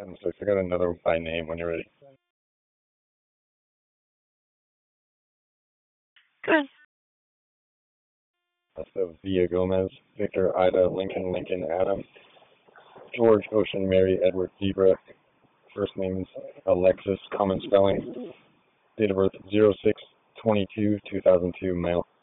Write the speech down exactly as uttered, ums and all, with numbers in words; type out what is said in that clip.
Adam six. I got another by name when you're ready. Good. So Villa Gomez, Victor, Ida, Lincoln, Lincoln, Adam, George, Ocean, Mary, Edward, Zebra. First names Alexis, common spelling. Date of birth zero six twenty-two two thousand two, male.